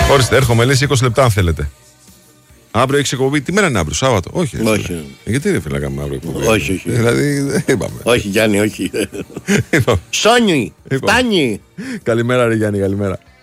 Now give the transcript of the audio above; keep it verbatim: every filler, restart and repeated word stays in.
Ορίστε, έρχομαι, λες είκοσι λεπτά αν θέλετε. Αύριο έχει εκπομπή. Τι μέρα είναι αύριο, Σάββατο? Όχι. Όχι. Ε, γιατί δεν θέλει να κάνουμε αύριο εκπομπή? Όχι, όχι. Δηλαδή δεν είπαμε. Όχι, Γιάννη, όχι. Είπαμε. Σόνι, Είπαμε. φτάνει. Καλημέρα, ρε Γιάννη, καλημέρα.